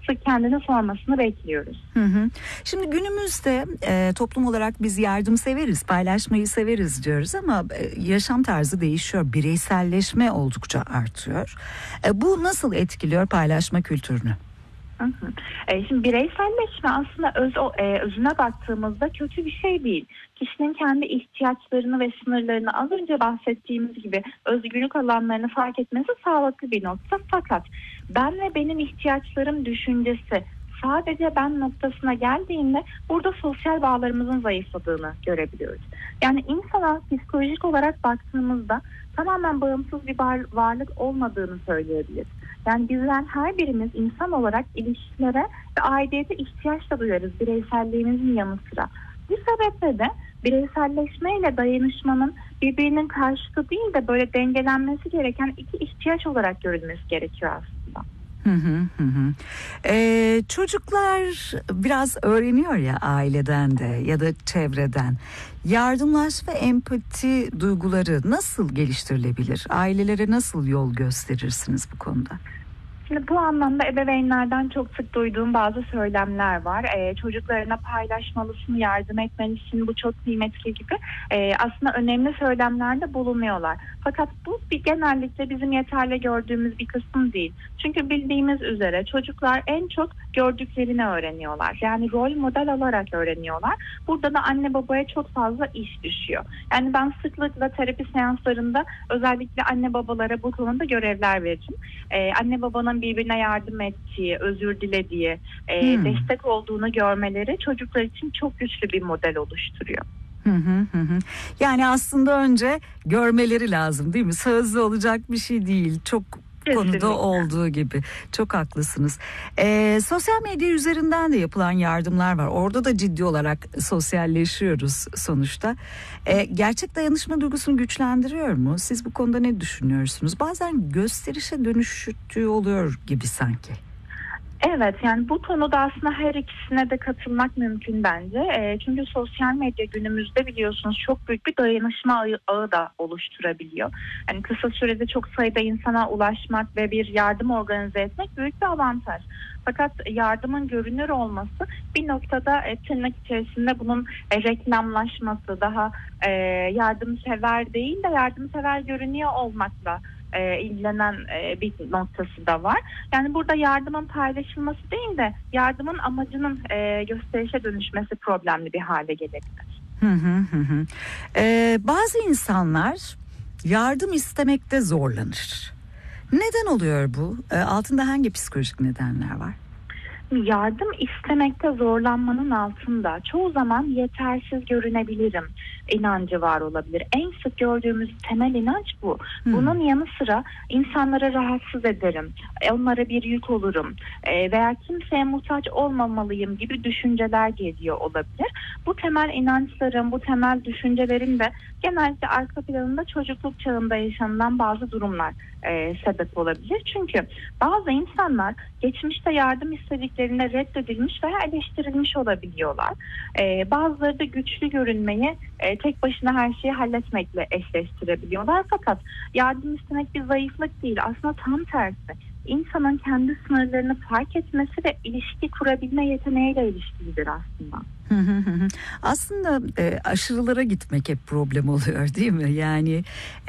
sık kendine sormasını bekliyoruz. Hı hı. Şimdi günümüzde toplum olarak biz yardım severiz, paylaşmayı severiz diyoruz ama yaşam tarzı değişiyor. Bireyselleşme oldukça artıyor. Bu nasıl etkiliyor paylaşma kültürünü? Şimdi bireyselleşme aslında özüne baktığımızda kötü bir şey değil. Kişinin kendi ihtiyaçlarını ve sınırlarını az önce bahsettiğimiz gibi özgürlük alanlarını fark etmesi sağlıklı bir nokta. Fakat ben ve benim ihtiyaçlarım düşüncesi sadece ben noktasına geldiğinde burada sosyal bağlarımızın zayıfladığını görebiliyoruz. Yani insana psikolojik olarak baktığımızda tamamen bağımsız bir varlık olmadığını söyleyebiliriz. Yani bizler her birimiz insan olarak ilişkilere ve aidiyete ihtiyaç da duyarız bireyselliğimizin yanı sıra. Bu sebeple de bireyselleşme ile dayanışmanın birbirinin karşıtı değil de böyle dengelenmesi gereken iki ihtiyaç olarak görülmesi gerekiyor aslında. Çocuklar biraz öğreniyor ya aileden de ya da çevreden. Yardımlaşma, empati duyguları nasıl geliştirilebilir? Ailelere nasıl yol gösterirsiniz bu konuda? Şimdi bu anlamda ebeveynlerden çok sık duyduğum bazı söylemler var. Çocuklarına paylaşmalısın, yardım etmelisin, bu çok kıymetli gibi aslında önemli söylemlerde bulunuyorlar. Fakat bu genellikle bizim yeterli gördüğümüz bir kısım değil. Çünkü bildiğimiz üzere çocuklar en çok gördüklerini öğreniyorlar. Yani rol model alarak öğreniyorlar. Burada da anne babaya çok fazla iş düşüyor. Yani ben sıklıkla terapi seanslarında özellikle anne babalara bu konuda görevler veririm. Anne babanın birbirine yardım ettiği, özür dilediği, destek olduğunu görmeleri çocuklar için çok güçlü bir model oluşturuyor. Yani aslında önce görmeleri lazım değil mi? Sözlü olacak bir şey değil. Çok konuda olduğu gibi. Çok haklısınız. Sosyal medya üzerinden de yapılan yardımlar var. Orada da ciddi olarak sosyalleşiyoruz sonuçta. Gerçek dayanışma duygusunu güçlendiriyor mu? Siz bu konuda ne düşünüyorsunuz? Bazen gösterişe dönüştüğü oluyor gibi sanki. Evet, yani bu konuda aslında her ikisine de katılmak mümkün bence. Çünkü sosyal medya günümüzde biliyorsunuz çok büyük bir dayanışma ağı da oluşturabiliyor. Yani kısa sürede çok sayıda insana ulaşmak ve bir yardım organize etmek büyük bir avantaj. Fakat yardımın görünür olması bir noktada tırnak içerisinde bunun reklamlaşması, daha yardımsever değil de yardımsever görünüyor olmakla ilgilenen bir noktası da var. Yani burada yardımın paylaşılması değil de yardımın amacının gösterişe dönüşmesi problemli bir hale gelebilir. Bazı insanlar yardım istemekte zorlanır. Neden oluyor bu? Altında hangi psikolojik nedenler var? Yardım istemekte zorlanmanın altında çoğu zaman yetersiz görünebilirim inancı var olabilir. En sık gördüğümüz temel inanç bu. Bunun yanı sıra insanları rahatsız ederim, onlara bir yük olurum veya kimseye muhtaç olmamalıyım gibi düşünceler geliyor olabilir. Bu temel inançların, bu temel düşüncelerin de genellikle arka planında çocukluk çağında yaşanılan bazı durumlar sebep olabilir. Çünkü bazı insanlar geçmişte yardım istediklerinde reddedilmiş veya eleştirilmiş olabiliyorlar. Bazıları da güçlü görünmeyi tek başına her şeyi halletmekle eşleştirebiliyorlar. Fakat yardım istemek bir zayıflık değil. Aslında tam tersi. İnsanın kendi sınırlarını fark etmesi ve ilişki kurabilme yeteneğiyle ilişkilidir aslında. Aslında aşırılara gitmek hep problem oluyor değil mi? Yani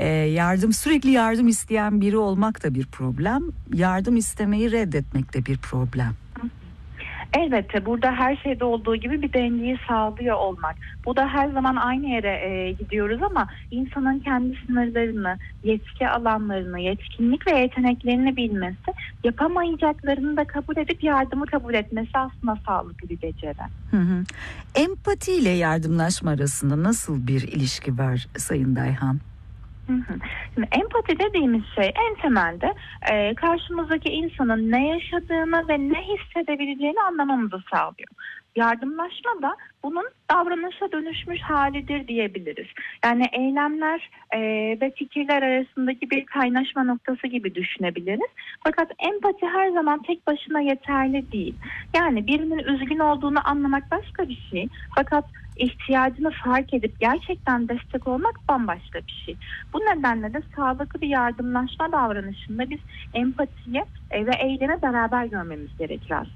sürekli yardım isteyen biri olmak da bir problem. Yardım istemeyi reddetmek de bir problem. Elbette burada her şeyde olduğu gibi bir dengeyi sağlıyor olmak. Bu da her zaman aynı yere gidiyoruz ama insanın kendi sınırlarını, yetki alanlarını, yetkinlik ve yeteneklerini bilmesi, yapamayacaklarını da kabul edip yardımı kabul etmesi aslında sağlıklı bir beceri. Empati ile yardımlaşma arasında nasıl bir ilişki var Sayın Dayhan? Şimdi empati dediğimiz şey en temelde karşımızdaki insanın ne yaşadığını ve ne hissedebileceğini anlamamızı sağlıyor. Yardımlaşma da bunun davranışa dönüşmüş halidir diyebiliriz. Yani eylemler ve fikirler arasındaki bir kaynaşma noktası gibi düşünebiliriz. Fakat empati her zaman tek başına yeterli değil. Yani birinin üzgün olduğunu anlamak başka bir şey. Fakat ihtiyacını fark edip gerçekten destek olmak bambaşka bir şey. Bu nedenle de sağlıklı bir yardımlaşma davranışında biz empatiyi ve eylemi beraber görmemiz gerekir aslında.